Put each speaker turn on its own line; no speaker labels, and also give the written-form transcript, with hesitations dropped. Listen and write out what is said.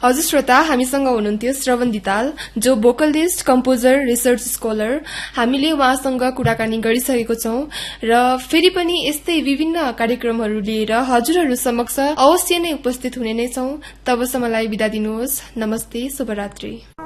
हजुर श्रोता, हामीसँग हुनुहुन्थ्यो श्रवण दिताल, जो भोकलिस्ट, कम्पोजर, रिसर्च स्कलर। हामीले उहाँसँग कुराकानी गरिसकेको छौं र फेरि पनि यस्तै विभिन्न कार्यक्रमहरू लिएर हजुरहरू समक्ष अवश्य नै उपस्थित हुने नै छौं। तबसम्मलाई बिदा दिनुहोस्। नमस्ते, शुभरात्रि।